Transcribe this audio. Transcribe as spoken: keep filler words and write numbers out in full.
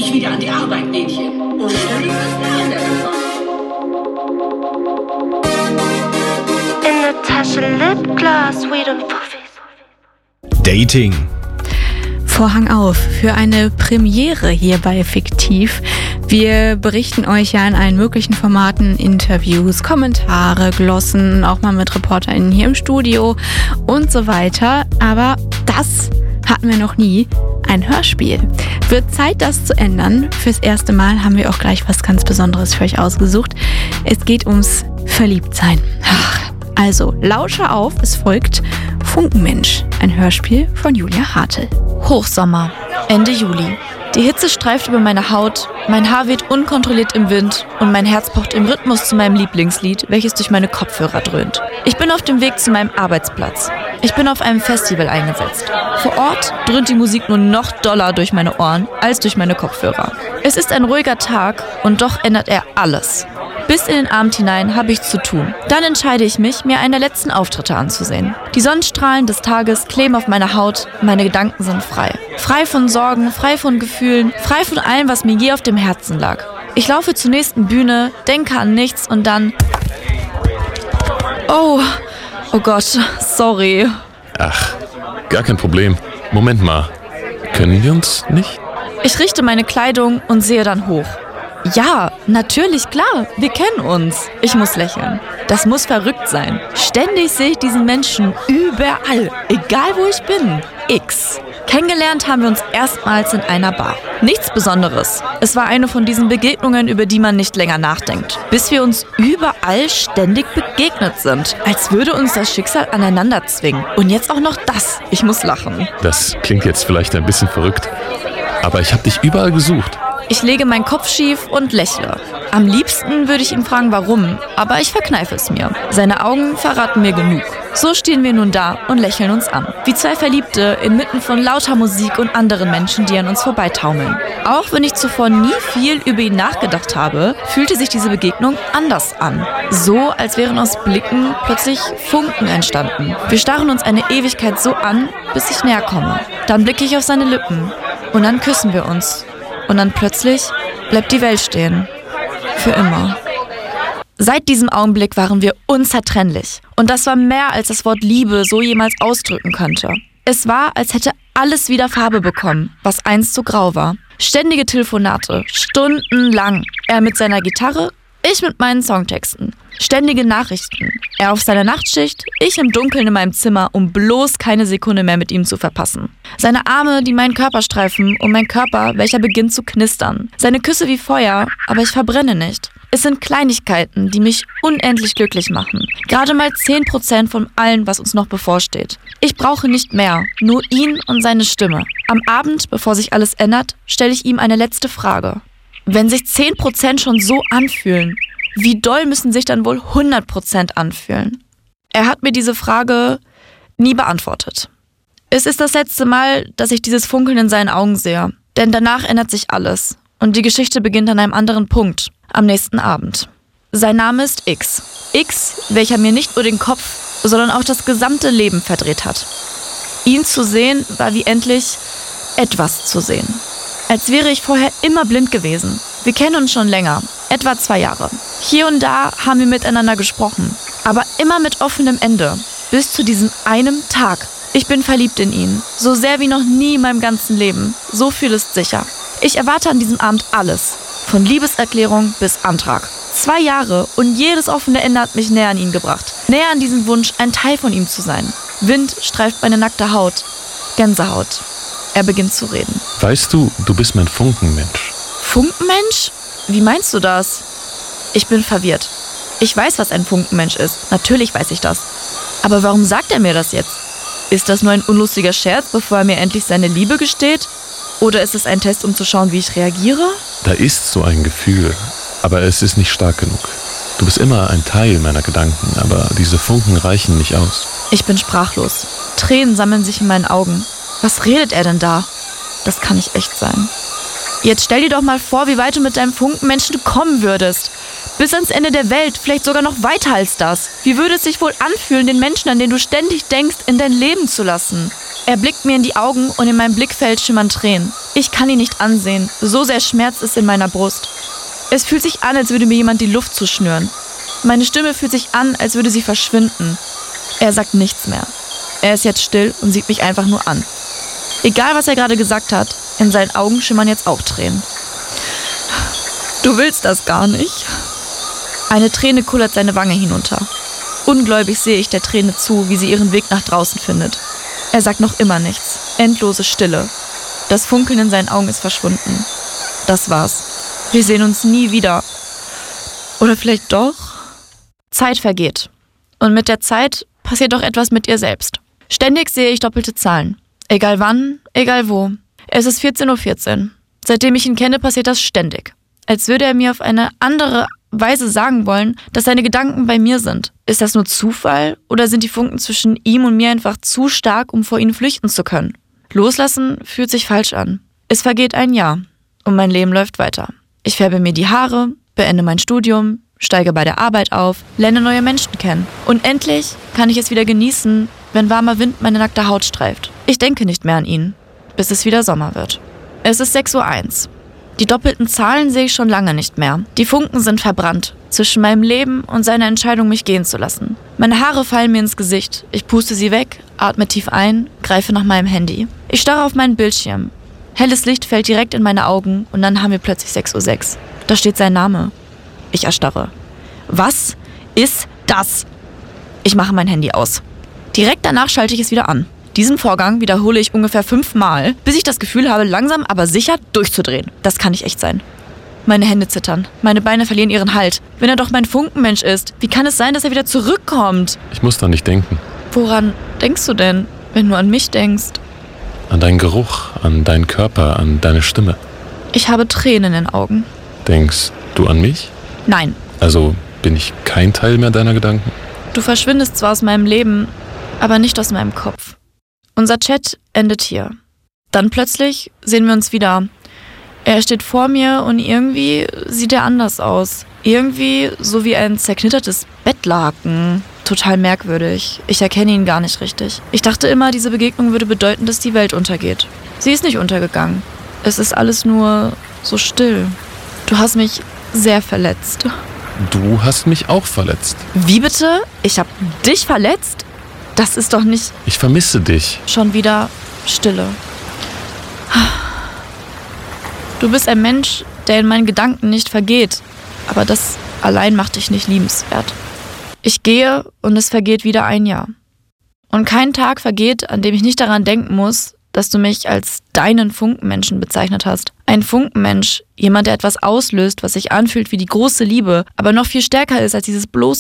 dich wieder an die Arbeit, Mädchen. Und stell dich das an der Gefahr. In der Tasche Lipgloss, Weed und Puffies. Dating. Vorhang auf für eine Premiere hier bei Fiktiv. Wir berichten euch ja in allen möglichen Formaten, Interviews, Kommentare, Glossen, auch mal mit ReporterInnen hier im Studio und so weiter. Aber das hatten wir noch nie, ein Hörspiel. Wird Zeit, das zu ändern. Fürs erste Mal haben wir auch gleich was ganz Besonderes für euch ausgesucht. Es geht ums Verliebtsein. Ach, also, lausche auf, es folgt Funkenmensch, ein Hörspiel von Julia Hartl. Hochsommer, Ende Juli. Die Hitze streift über meine Haut, mein Haar weht unkontrolliert im Wind und mein Herz pocht im Rhythmus zu meinem Lieblingslied, welches durch meine Kopfhörer dröhnt. Ich bin auf dem Weg zu meinem Arbeitsplatz. Ich bin auf einem Festival eingesetzt. Vor Ort dröhnt die Musik nur noch doller durch meine Ohren als durch meine Kopfhörer. Es ist ein ruhiger Tag und doch ändert er alles. Bis in den Abend hinein habe ich zu tun. Dann entscheide ich mich, mir einen der letzten Auftritte anzusehen. Die Sonnenstrahlen des Tages kleben auf meiner Haut, meine Gedanken sind frei. Frei von Sorgen, frei von Gefühlen, frei von allem, was mir je auf dem Herzen lag. Ich laufe zur nächsten Bühne, denke an nichts und dann... Oh, oh Gott, sorry. Ach, gar kein Problem. Moment mal, können wir uns nicht? Ich richte meine Kleidung und sehe dann hoch. Ja, natürlich, klar, wir kennen uns. Ich muss lächeln. Das muss verrückt sein. Ständig sehe ich diesen Menschen überall, egal wo ich bin. X. Kennengelernt haben wir uns erstmals in einer Bar. Nichts Besonderes. Es war eine von diesen Begegnungen, über die man nicht länger nachdenkt. Bis wir uns überall ständig begegnet sind. Als würde uns das Schicksal aneinander zwingen. Und jetzt auch noch das. Ich muss lachen. Das klingt jetzt vielleicht ein bisschen verrückt, aber ich habe dich überall gesucht. Ich lege meinen Kopf schief und lächle. Am liebsten würde ich ihn fragen, warum, aber ich verkneife es mir. Seine Augen verraten mir genug. So stehen wir nun da und lächeln uns an. Wie zwei Verliebte inmitten von lauter Musik und anderen Menschen, die an uns vorbeitaumeln. Auch wenn ich zuvor nie viel über ihn nachgedacht habe, fühlte sich diese Begegnung anders an. So, als wären aus Blicken plötzlich Funken entstanden. Wir starren uns eine Ewigkeit so an, bis ich näher komme. Dann blicke ich auf seine Lippen und dann küssen wir uns. Und dann plötzlich bleibt die Welt stehen. Für immer. Seit diesem Augenblick waren wir unzertrennlich. Und das war mehr, als das Wort Liebe so jemals ausdrücken könnte. Es war, als hätte alles wieder Farbe bekommen, was einst so grau war. Ständige Telefonate, stundenlang. Er mit seiner Gitarre, ich mit meinen Songtexten. Ständige Nachrichten. Er auf seiner Nachtschicht, ich im Dunkeln in meinem Zimmer, um bloß keine Sekunde mehr mit ihm zu verpassen. Seine Arme, die meinen Körper streifen, und mein Körper, welcher beginnt zu knistern. Seine Küsse wie Feuer, aber ich verbrenne nicht. Es sind Kleinigkeiten, die mich unendlich glücklich machen. Gerade mal zehn Prozent von allem, was uns noch bevorsteht. Ich brauche nicht mehr, nur ihn und seine Stimme. Am Abend, bevor sich alles ändert, stelle ich ihm eine letzte Frage. Wenn sich zehn Prozent schon so anfühlen, wie doll müssen sich dann wohl hundert Prozent anfühlen? Er hat mir diese Frage nie beantwortet. Es ist das letzte Mal, dass ich dieses Funkeln in seinen Augen sehe. Denn danach ändert sich alles. Und die Geschichte beginnt an einem anderen Punkt. Am nächsten Abend. Sein Name ist X. X, welcher mir nicht nur den Kopf, sondern auch das gesamte Leben verdreht hat. Ihn zu sehen, war wie endlich etwas zu sehen. Als wäre ich vorher immer blind gewesen. Wir kennen uns schon länger, etwa zwei Jahre. Hier und da haben wir miteinander gesprochen, aber immer mit offenem Ende. Bis zu diesem einen Tag. Ich bin verliebt in ihn, so sehr wie noch nie in meinem ganzen Leben. So viel ist sicher. Ich erwarte an diesem Abend alles. Von Liebeserklärung bis Antrag. Zwei Jahre und jedes offene Ende hat mich näher an ihn gebracht. Näher an diesen Wunsch, ein Teil von ihm zu sein. Wind streift meine nackte Haut. Gänsehaut. Er beginnt zu reden. Weißt du, du bist mein Funkenmensch. Funkenmensch? Wie meinst du das? Ich bin verwirrt. Ich weiß, was ein Funkenmensch ist. Natürlich weiß ich das. Aber warum sagt er mir das jetzt? Ist das nur ein unlustiger Scherz, bevor er mir endlich seine Liebe gesteht? Oder ist es ein Test, um zu schauen, wie ich reagiere? Da ist so ein Gefühl, aber es ist nicht stark genug. Du bist immer ein Teil meiner Gedanken, aber diese Funken reichen nicht aus. Ich bin sprachlos. Tränen sammeln sich in meinen Augen. Was redet er denn da? Das kann nicht echt sein. Jetzt stell dir doch mal vor, wie weit du mit deinem Funkenmenschen kommen würdest. Bis ans Ende der Welt, vielleicht sogar noch weiter als das. Wie würde es sich wohl anfühlen, den Menschen, an den du ständig denkst, in dein Leben zu lassen? Er blickt mir in die Augen und in meinem Blickfeld schimmern Tränen. Ich kann ihn nicht ansehen. So sehr schmerzt es in meiner Brust. Es fühlt sich an, als würde mir jemand die Luft zuschnüren. Meine Stimme fühlt sich an, als würde sie verschwinden. Er sagt nichts mehr. Er ist jetzt still und sieht mich einfach nur an. Egal, was er gerade gesagt hat, in seinen Augen schimmern jetzt auch Tränen. Du willst das gar nicht. Eine Träne kullert seine Wange hinunter. Ungläubig sehe ich der Träne zu, wie sie ihren Weg nach draußen findet. Er sagt noch immer nichts. Endlose Stille. Das Funkeln in seinen Augen ist verschwunden. Das war's. Wir sehen uns nie wieder. Oder vielleicht doch? Zeit vergeht. Und mit der Zeit passiert auch etwas mit ihr selbst. Ständig sehe ich doppelte Zahlen. Egal wann, egal wo. Es ist vierzehn Uhr vierzehn. Seitdem ich ihn kenne, passiert das ständig. Als würde er mir auf eine andere Weise sagen wollen, dass seine Gedanken bei mir sind. Ist das nur Zufall oder sind die Funken zwischen ihm und mir einfach zu stark, um vor ihnen flüchten zu können? Loslassen fühlt sich falsch an. Es vergeht ein Jahr und mein Leben läuft weiter. Ich färbe mir die Haare, beende mein Studium, steige bei der Arbeit auf, lerne neue Menschen kennen. Und endlich kann ich es wieder genießen, wenn warmer Wind meine nackte Haut streift. Ich denke nicht mehr an ihn, bis es wieder Sommer wird. Es ist sechs Uhr eins. Die doppelten Zahlen sehe ich schon lange nicht mehr. Die Funken sind verbrannt zwischen meinem Leben und seiner Entscheidung, mich gehen zu lassen. Meine Haare fallen mir ins Gesicht. Ich puste sie weg, atme tief ein, greife nach meinem Handy. Ich starre auf meinen Bildschirm. Helles Licht fällt direkt in meine Augen und dann haben wir plötzlich sechs Uhr sechs. Da steht sein Name. Ich erstarre. Was ist das? Ich mache mein Handy aus. Direkt danach schalte ich es wieder an. Diesen Vorgang wiederhole ich ungefähr fünfmal, bis ich das Gefühl habe, langsam aber sicher durchzudrehen. Das kann nicht echt sein. Meine Hände zittern, meine Beine verlieren ihren Halt. Wenn er doch mein Funkenmensch ist, wie kann es sein, dass er wieder zurückkommt? Ich muss da nicht denken. Woran denkst du denn, wenn du an mich denkst? An deinen Geruch, an deinen Körper, an deine Stimme. Ich habe Tränen in den Augen. Denkst du an mich? Nein. Also bin ich kein Teil mehr deiner Gedanken? Du verschwindest zwar aus meinem Leben, aber nicht aus meinem Kopf. Unser Chat endet hier. Dann plötzlich sehen wir uns wieder. Er steht vor mir und irgendwie sieht er anders aus. Irgendwie so wie ein zerknittertes Bettlaken. Total merkwürdig. Ich erkenne ihn gar nicht richtig. Ich dachte immer, diese Begegnung würde bedeuten, dass die Welt untergeht. Sie ist nicht untergegangen. Es ist alles nur so still. Du hast mich sehr verletzt. Du hast mich auch verletzt. Wie bitte? Ich habe dich verletzt? Das ist doch nicht... Ich vermisse dich. Schon wieder Stille. Du bist ein Mensch, der in meinen Gedanken nicht vergeht. Aber das allein macht dich nicht liebenswert. Ich gehe und es vergeht wieder ein Jahr. Und kein Tag vergeht, an dem ich nicht daran denken muss, dass du mich als deinen Funkenmenschen bezeichnet hast. Ein Funkenmensch, jemand, der etwas auslöst, was sich anfühlt wie die große Liebe, aber noch viel stärker ist als dieses bloße